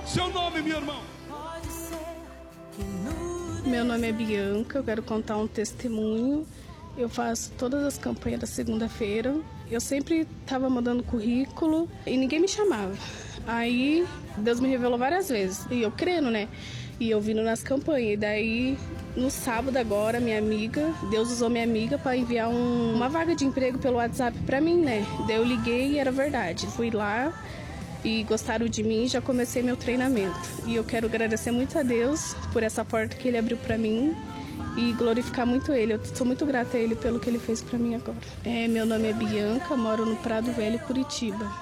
Seu nome, meu irmão? Meu nome é Bianca, eu quero contar um testemunho. Eu faço todas as campanhas da segunda-feira. Eu sempre estava mandando currículo e ninguém me chamava. Aí Deus me revelou várias vezes, e eu crendo, né? E eu vindo nas campanhas. E daí, no sábado agora, minha amiga, Deus usou minha amiga para enviar uma vaga de emprego pelo WhatsApp para mim, né? Daí eu liguei e era verdade. Fui lá e gostaram de mim e já comecei meu treinamento. E eu quero agradecer muito a Deus por essa porta que Ele abriu para mim e glorificar muito Ele. Eu sou muito grata a Ele pelo que Ele fez para mim agora. Meu nome é Bianca, moro no Prado Velho, Curitiba.